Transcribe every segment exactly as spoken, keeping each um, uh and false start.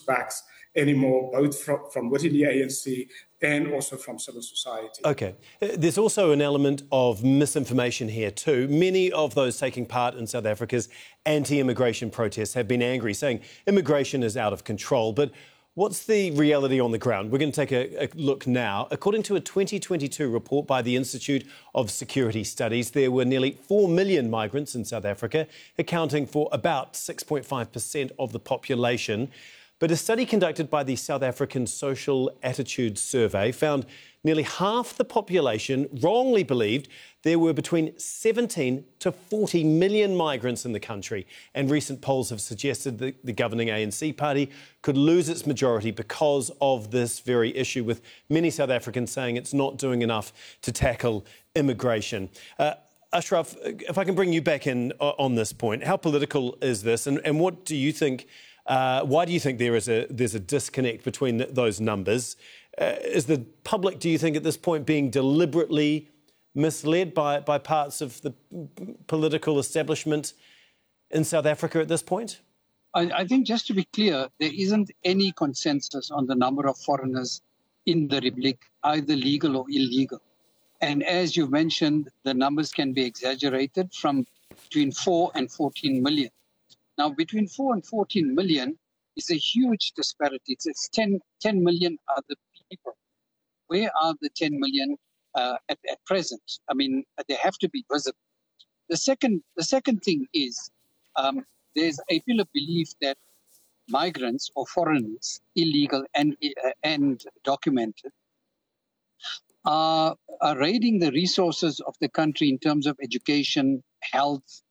backs anymore, both from, from within the A N C and also from civil society. OK. There's also an element of misinformation here too. Many of those taking part in South Africa's anti-immigration protests have been angry, saying immigration is out of control. But what's the reality on the ground? We're going to take a, a look now. According to a twenty twenty-two report by the Institute of Security Studies, there were nearly four million migrants in South Africa, accounting for about six point five percent of the population. But a study conducted by the South African Social Attitudes Survey found nearly half the population wrongly believed there were between seventeen to forty million migrants in the country. And recent polls have suggested that the governing A N C party could lose its majority because of this very issue, with many South Africans saying it's not doing enough to tackle immigration. Uh, Ashraf, if I can bring you back in on this point, how political is this, and, and what do you think? Uh, why do you think there is a there's a disconnect between th those numbers? Uh, is the public, do you think, at this point being deliberately misled by, by parts of the political establishment in South Africa at this point? I, I think, just to be clear, there isn't any consensus on the number of foreigners in the Republic, either legal or illegal. And as you've mentioned, the numbers can be exaggerated from between four and fourteen million. Now, between four and fourteen million is a huge disparity. It's, it's ten, ten million other people. Where are the ten million uh, at, at present? I mean, they have to be visible. The second, the second thing is um, there's a popular belief that migrants or foreigners, illegal and, uh, and documented, are, are raiding the resources of the country in terms of education, health,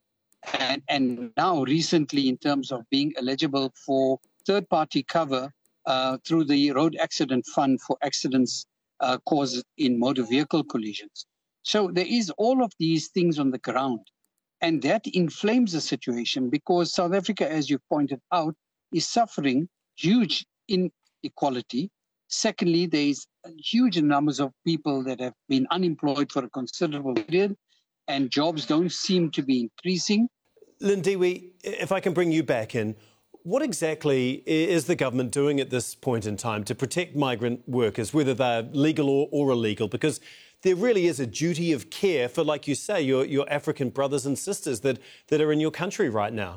And, and now recently in terms of being eligible for third-party cover uh, through the Road Accident Fund for accidents uh, caused in motor vehicle collisions. So there is all of these things on the ground, and that inflames the situation because South Africa, as you pointed out, is suffering huge inequality. Secondly, there is huge numbers of people that have been unemployed for a considerable period, and jobs don't seem to be increasing. Lindiwe, if I can bring you back in, what exactly is the government doing at this point in time to protect migrant workers, whether they're legal or, or illegal? Because there really is a duty of care for, like you say, your, your African brothers and sisters that, that are in your country right now.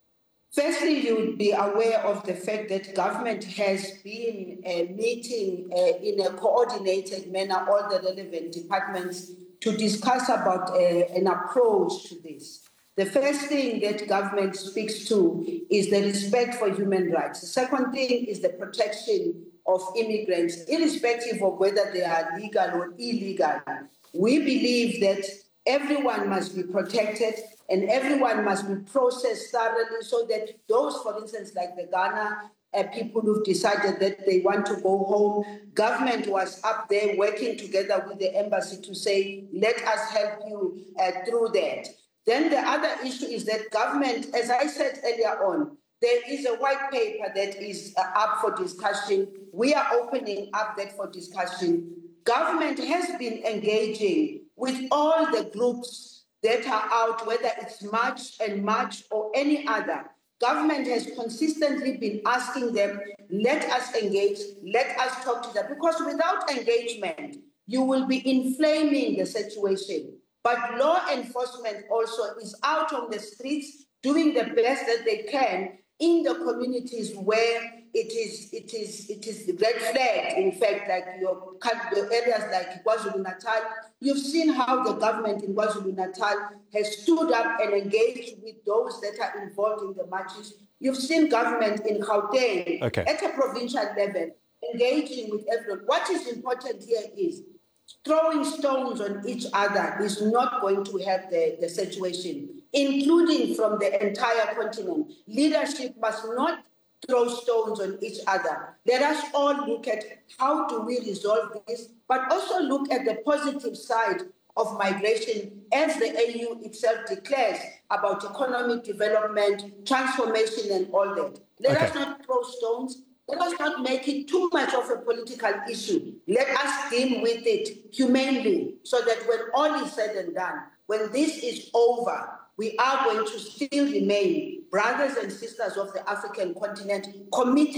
Firstly, you would be aware of the fact that government has been uh, meeting uh, in a coordinated manner all the relevant departments to discuss about uh, an approach to this. The first thing that government speaks to is the respect for human rights. The second thing is the protection of immigrants, irrespective of whether they are legal or illegal. We believe that everyone must be protected and everyone must be processed thoroughly so that those, for instance, like the Ghana uh, people who've decided that they want to go home, government was up there working together with the embassy to say, let us help you uh, through that. Then the other issue is that government, as I said earlier on, there is a white paper that is uh, up for discussion. We are opening up that for discussion. Government has been engaging with all the groups that are out, whether it's March and March or any other. Government has consistently been asking them, let us engage, let us talk to them, because without engagement, you will be inflaming the situation. But law enforcement also is out on the streets doing the best that they can in the communities where it is it is it is red flagged. In fact, like your, your areas like KwaZulu-Natal, you've seen how the government in KwaZulu-Natal has stood up and engaged with those that are involved in the marches. You've seen government in Gauteng okay. at a provincial level engaging with everyone. What is important here is throwing stones on each other is not going to help the, the situation, including from the entire continent. Leadership must not throw stones on each other. Let us all look at how do we resolve this, but also look at the positive side of migration as the A U itself declares about economic development, transformation and all that. Let okay. us not throw stones. Let us not make it too much of a political issue. Let us deal with it humanely so that when all is said and done, when this is over, we are going to still remain brothers and sisters of the African continent committed